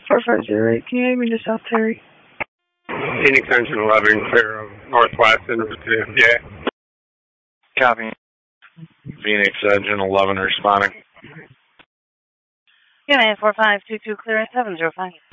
4508. Can you hear me to South Terry? Phoenix Engine 11, clear of Northwest into the FBA. Copy. Phoenix Engine 11 responding. United 4522, clear at 705.